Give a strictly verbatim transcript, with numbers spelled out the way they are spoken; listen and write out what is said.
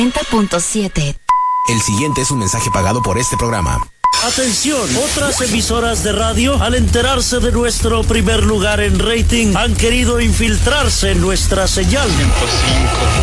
noventa punto siete. El siguiente es un mensaje pagado por este programa. Atención, otras emisoras de radio, al enterarse de nuestro primer lugar en rating, han querido infiltrarse en nuestra señal.